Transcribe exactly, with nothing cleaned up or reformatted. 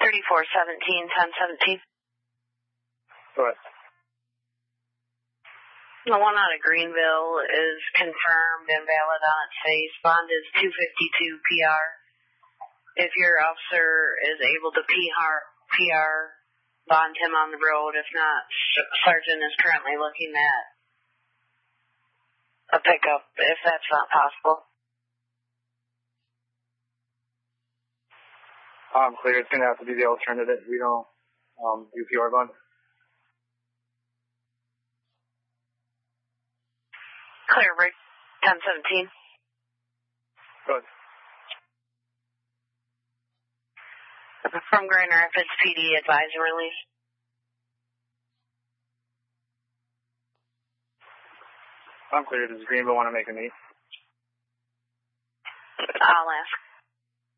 thirty-four seventeen, ten seventeen. Go ahead. The one out of Greenville is confirmed and valid on its face. Bond is two fifty-two P R. If your officer is able to P R, bond him on the road. If not, Sergeant is currently looking at a pickup if that's not possible. I'm clear. It's going to have to be the alternative. We don't um, do P R bond. Clear, Rick. ten seventeen. Good. From Grand Rapids P D, advise and release. I'm clear. Does Greenville want to make a meet? I'll ask.